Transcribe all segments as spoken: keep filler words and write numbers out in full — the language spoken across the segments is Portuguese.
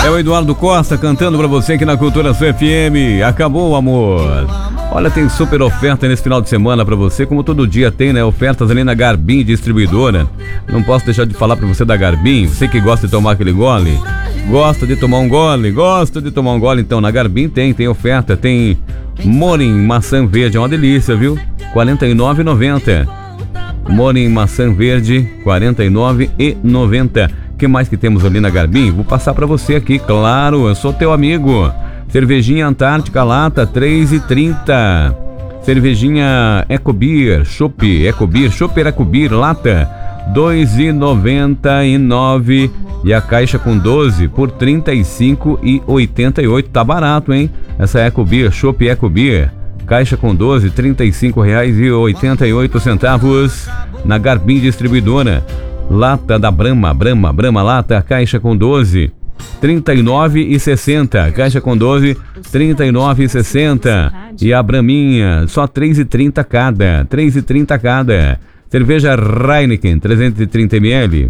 É o Eduardo Costa cantando pra você aqui na Cultura Sul F M. Acabou, amor. Olha, tem super oferta nesse final de semana pra você, como todo dia tem, né? Ofertas ali na Garbim Distribuidora. Não posso deixar de falar pra você da Garbim. Você que gosta de tomar aquele gole, gosta de tomar um gole, gosta de tomar um gole, então na Garbim tem, tem oferta. Tem Morim maçã verde, é uma delícia, viu? quarenta e nove reais e noventa centavos. Morim maçã verde, quarenta e nove reais e noventa centavos. O que mais que temos ali na Garbim? Vou passar pra você aqui, claro, eu sou teu amigo. Cervejinha Antártica lata, três reais e trinta centavos. Cervejinha Ecobeer, Chopp, Ecobeer, Chopp Ecobeer lata, dois reais e noventa e nove centavos. E a caixa com doze por trinta e cinco reais e oitenta e oito centavos. Tá barato, hein? Essa Ecobeer, Chopp Ecobeer. Caixa com doze, trinta e cinco reais e oitenta e oito centavos na Garbim Distribuidora. Lata da Brahma, Brahma, Brahma lata, caixa com doze, trinta e nove reais e sessenta centavos. Caixa com doze, trinta e nove reais e sessenta centavos. E a Braminha, só três reais e trinta centavos cada, três reais e trinta centavos cada. Cerveja Heineken, trezentos e trinta mililitros,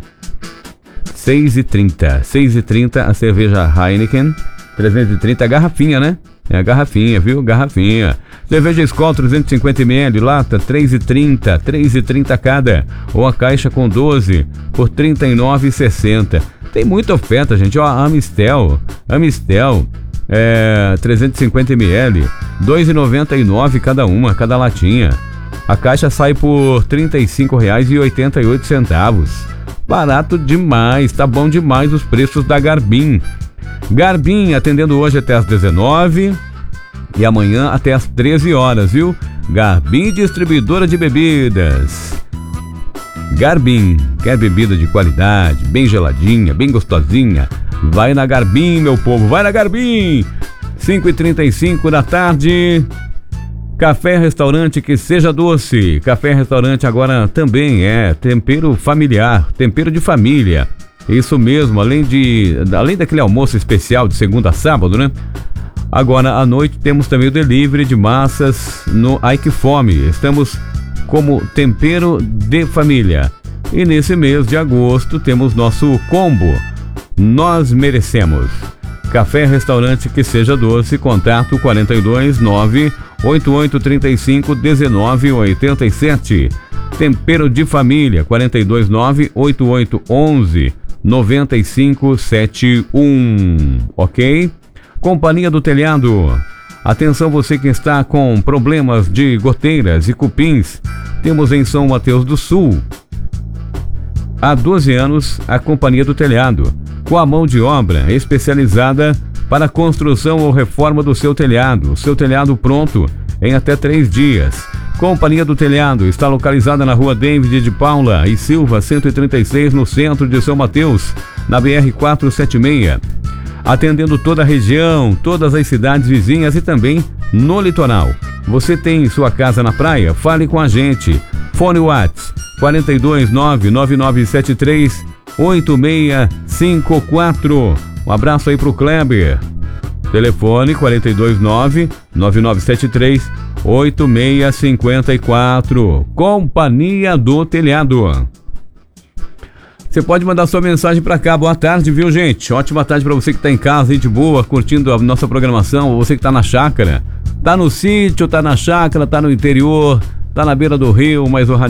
seis reais e trinta centavos. seis reais e trinta centavos a cerveja Heineken, trezentos e trinta, garrafinha, né? É a garrafinha, viu? Garrafinha. Cerveja Skol trezentos e cinquenta mililitros, lata, três reais e trinta centavos, três reais e trinta centavos cada. Ou a caixa com doze por trinta e nove reais e sessenta centavos. Tem muita oferta, gente. Ó, a Amistel, Amistel, é, trezentos e cinquenta mililitros, dois reais e noventa e nove centavos cada uma, cada latinha. A caixa sai por trinta e cinco reais e oitenta e oito centavos. Barato demais, tá bom demais os preços da Garbim. Garbim atendendo hoje até às dezenove e amanhã até às treze horas, viu? Garbim Distribuidora de Bebidas. Garbim, quer bebida de qualidade, bem geladinha, bem gostosinha? Vai na Garbim, meu povo, vai na Garbim! cinco e trinta e cinco da tarde. Café Restaurante Que Seja Doce. Café Restaurante agora também é tempero familiar, tempero de família. Isso mesmo, além de além daquele almoço especial de segunda a sábado, né? Agora à noite temos também o delivery de massas no Ai Que Fome. Estamos como tempero de família. E nesse mês de agosto temos nosso combo Nós Merecemos. Café Restaurante Que Seja Doce, contato quarenta e dois, nove oito oito três cinco, um nove oito sete. Tempero de família, quarenta e dois, nove oito oito onze, nove cinco sete um, ok? Companhia do Telhado. Atenção você que está com problemas de goteiras e cupins. Temos em São Mateus do Sul, há doze anos, a Companhia do Telhado, com a mão de obra especializada para construção ou reforma do seu telhado. Seu telhado pronto em até três dias. Companhia do Telhado está localizada na rua David de Paula e Silva, cento e trinta e seis, no centro de São Mateus, na B R quatrocentos e setenta e seis. Atendendo toda a região, todas as cidades vizinhas e também no litoral. Você tem sua casa na praia? Fale com a gente. Fone WhatsApp quarenta e dois, nove nove nove sete três, oito seis cinco quatro. Um abraço aí pro Kleber. Telefone quarenta e dois, nove nove nove sete três, oito seis cinco quatro. Companhia do Telhado. Você pode mandar sua mensagem para cá. Boa tarde, viu, gente? Ótima tarde para você que tá em casa, gente boa, curtindo a nossa programação. Ou você que tá na chácara, tá no sítio, tá na chácara, tá no interior, tá na beira do rio, mas o